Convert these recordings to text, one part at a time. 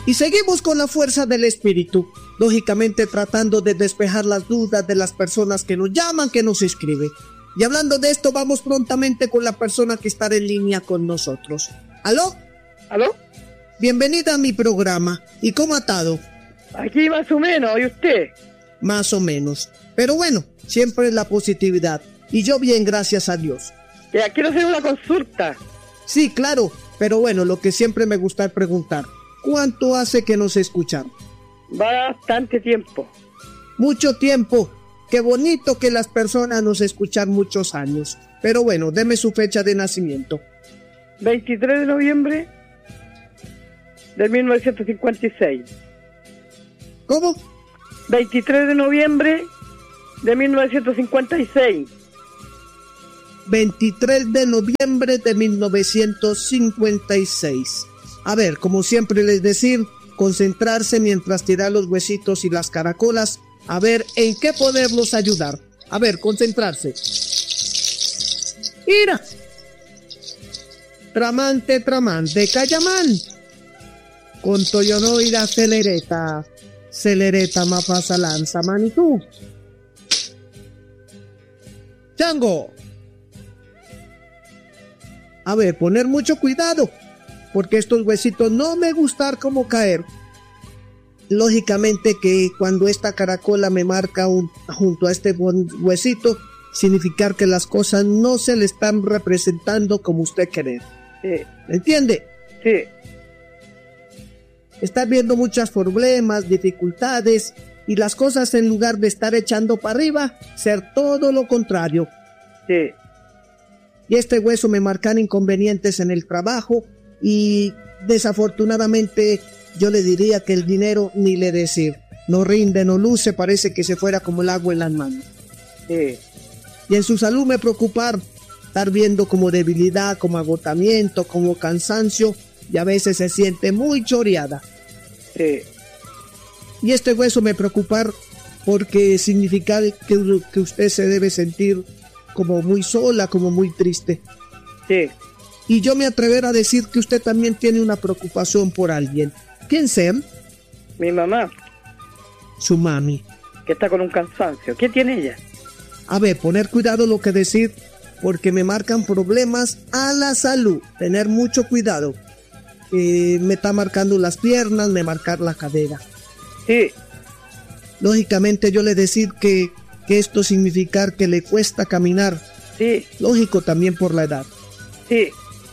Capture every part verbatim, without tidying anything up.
Y seguimos con la fuerza del espíritu, lógicamente tratando de despejar las dudas de las personas que nos llaman, que nos escriben. Y hablando de esto, vamos prontamente con la persona que estará en línea con nosotros. ¿Aló? ¿Aló? Bienvenida a mi programa. ¿Y cómo ha estado? Aquí más o menos, ¿y usted? Más o menos. Pero bueno, siempre la positividad. Y yo bien, gracias a Dios. Ya, quiero hacer una consulta. Sí, claro. Pero bueno, lo que siempre me gusta es preguntar. ¿Cuánto hace que nos escuchan? Bastante tiempo. Mucho tiempo. Qué bonito que las personas nos escuchan muchos años. Pero bueno, deme su fecha de nacimiento. veintitrés de noviembre de mil novecientos cincuenta y seis. ¿Cómo? veintitrés de noviembre de mil novecientos cincuenta y seis. veintitrés de noviembre de mil novecientos cincuenta y seis. A ver, como siempre les decir, concentrarse mientras tirar los huesitos y las caracolas, a ver en qué poderlos ayudar. A ver, concentrarse. ¡Mira! Tramante, tramante, cayamán. Con toyonoida celereta, celereta mapasa lanza manitú. Chango. A ver, poner mucho cuidado, porque estos huesitos no me gustar como caer. Lógicamente que cuando esta caracola me marca un, junto a este huesito, significar que las cosas no se le están representando como usted quiere. Sí. ¿Entiende? Sí. Está viendo muchos problemas, dificultades, y las cosas en lugar de estar echando para arriba, ser todo lo contrario. Sí. Y este hueso me marcan inconvenientes en el trabajo y desafortunadamente yo le diría que el dinero ni le decir. No rinde, no luce, parece que se fuera como el agua en las manos. Sí. Y en su salud me preocupar, estar viendo como debilidad, como agotamiento, como cansancio y a veces se siente muy choreada. Sí. Y este hueso me preocupar porque significa que, que usted se debe sentir como muy sola, como muy triste. Sí. Y yo me atrever a decir que usted también tiene una preocupación por alguien. ¿Quién sea? Mi mamá, Su mami. que está con un cansancio. ¿Qué tiene ella? A ver, poner cuidado lo que decir, porque me marcan problemas a la salud. Tener mucho cuidado. Eh, me está marcando las piernas, me marcar la cadera. Sí. Lógicamente yo le decir que, que esto significa que le cuesta caminar. Sí. Lógico también por la edad. Sí.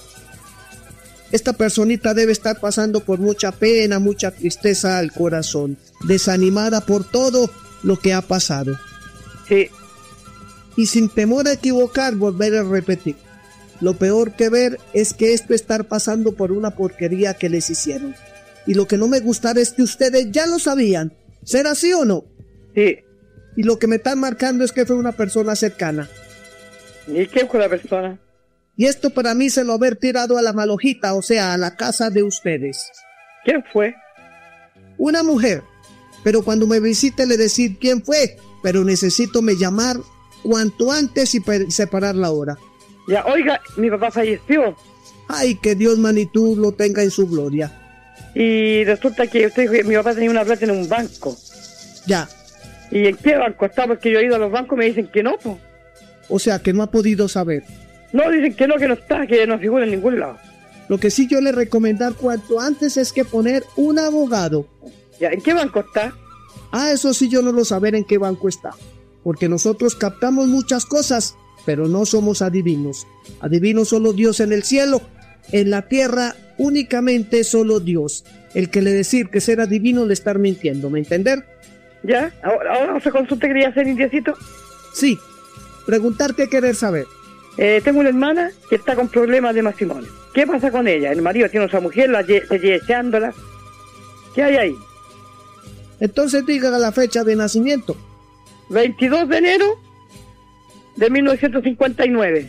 Esta personita debe estar pasando por mucha pena, mucha tristeza al corazón, desanimada por todo lo que ha pasado. Sí. Y sin temor a equivocar, volver a repetir. Lo peor que ver es que esto estar pasando por una porquería que les hicieron. Y lo que no me gustará es que ustedes ya lo sabían. ¿Será así o no? Sí. Y lo que me están marcando es que fue una persona cercana. ¿Y qué fue la persona? Y esto para mí se lo haber tirado a la malojita, o sea, a la casa de ustedes. ¿Quién fue? Una mujer. Pero cuando me visite le decir quién fue, pero necesito me llamar cuanto antes y separar la hora. Ya, oiga, mi papá falleció. Ay, que Dios magnitud lo tenga en su gloria. Y resulta que usted dijo que mi papá tenía una plata en un banco. Ya. ¿Y en qué banco está? Porque yo he ido a los bancos y me dicen que no, pues. O sea, que no ha podido saber. No, dicen que no, que no está, que no figura en ningún lado. Lo que sí yo le recomendar cuanto antes es que poner un abogado. Ya, ¿en qué banco está? Ah, eso sí yo no lo saber en qué banco está. Porque nosotros captamos muchas cosas, pero no somos adivinos. Adivinos solo Dios en el cielo. En la tierra únicamente solo Dios. El que le decir que ser adivino le estar mintiendo, ¿me entender? ¿Ya? ¿Ahora, ahora otra consulta quería hacer, indiecito? Sí. Preguntar qué querer saber. Eh, tengo una hermana que está con problemas de matrimonio. ¿Qué pasa con ella? El marido tiene otra mujer, la lle- se lleva echándola. ¿Qué hay ahí? Entonces diga la fecha de nacimiento. veintidós de enero de mil novecientos cincuenta y nueve.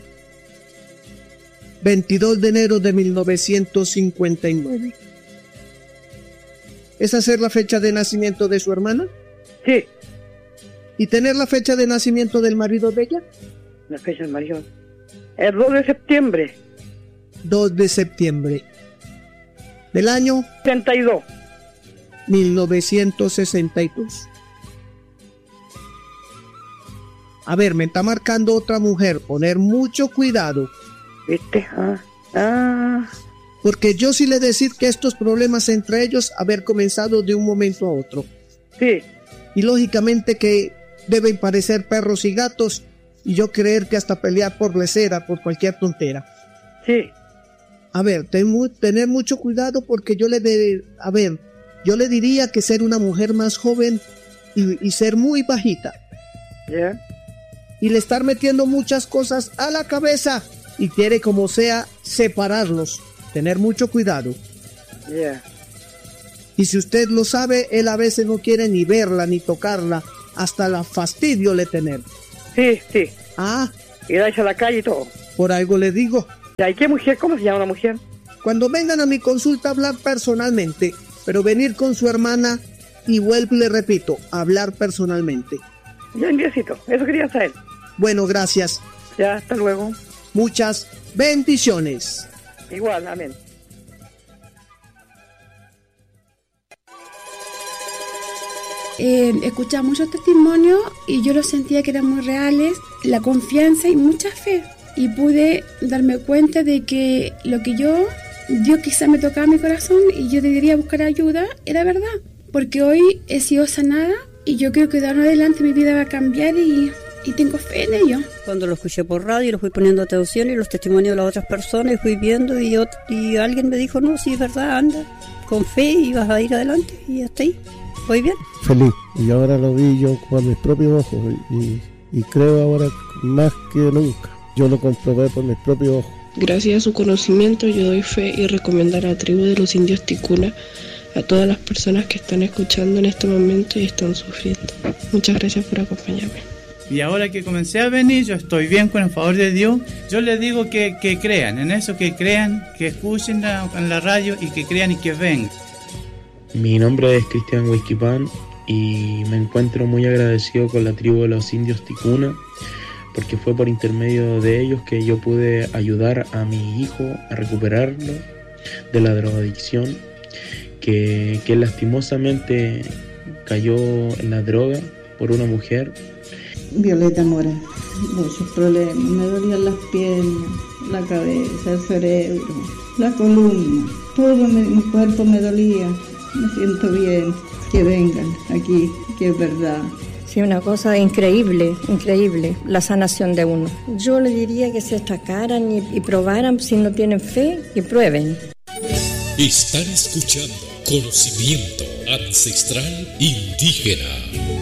veintidós de enero de mil novecientos cincuenta y nueve. ¿Esa ser la fecha de nacimiento de su hermana? Sí. ¿Y tener la fecha de nacimiento del marido de ella? La fecha del marido. El dos de septiembre. dos de septiembre. ¿Del año? treinta y dos. mil novecientos sesenta y dos. A ver, me está marcando otra mujer. Poner mucho cuidado. ¿Viste? Ah, ah. Porque yo sí le decir que estos problemas entre ellos haber comenzado de un momento a otro. Sí. Y lógicamente que deben parecer perros y gatos. Y yo creer que hasta pelear por lesera, por cualquier tontera. Sí. A ver, ten, tener mucho cuidado porque yo le de, a ver, yo le diría que ser una mujer más joven y, y ser muy bajita. Ya. Yeah. Y le estar metiendo muchas cosas a la cabeza y quiere como sea separarlos. Tener mucho cuidado. Ya. Yeah. Y si usted lo sabe, él a veces no quiere ni verla ni tocarla, hasta la fastidio le tener. Sí, sí. Ah. Y la echa a la calle y todo. Por algo le digo. ¿Y qué mujer? ¿Cómo se llama una mujer? Cuando vengan a mi consulta a hablar personalmente, pero venir con su hermana y vuelvo y le repito, hablar personalmente. Ya, enviecito, eso quería saber. Bueno, gracias. Ya, hasta luego. Muchas bendiciones. Igual, amén. Eh, escuchaba muchos testimonios y yo los sentía que eran muy reales, la confianza y mucha fe. Y pude darme cuenta de que lo que yo, Dios quizá me tocaba mi corazón y yo debería buscar ayuda, era verdad. Porque hoy he sido sanada y yo creo que de ahora en adelante mi vida va a cambiar y, y tengo fe en ello. Cuando lo escuché por radio, lo fui poniendo atención y los testimonios de las otras personas y fui viendo y, yo, y alguien me dijo, no, sí es verdad, anda, con fe y vas a ir adelante y hasta ahí. Voy bien. Feliz. Y ahora lo vi yo con mis propios ojos y, y creo ahora más que nunca. Yo lo comprobé por mis propios ojos. Gracias a su conocimiento yo doy fe y recomendar a la tribu de los indios Ticuna a todas las personas que están escuchando en este momento y están sufriendo. Muchas gracias por acompañarme. Y ahora que comencé a venir, yo estoy bien con el favor de Dios. Yo les digo que, que crean, en eso que crean, que escuchen la, en la radio y que crean y que vengan. Mi nombre es Cristian Huizquipán y me encuentro muy agradecido con la tribu de los indios Ticuna porque fue por intermedio de ellos que yo pude ayudar a mi hijo a recuperarlo de la drogadicción, que, que lastimosamente cayó en la droga por una mujer. Violeta Mora, muchos problemas, me dolían las piernas, la cabeza, el cerebro, la columna, todo mi, mi cuerpo me dolía. Me siento bien, que vengan aquí, que es verdad. Sí, una cosa increíble, increíble, la sanación de uno. Yo le diría que se destacaran y, y probaran, si no tienen fe, que prueben. Están escuchando Conocimiento Ancestral Indígena.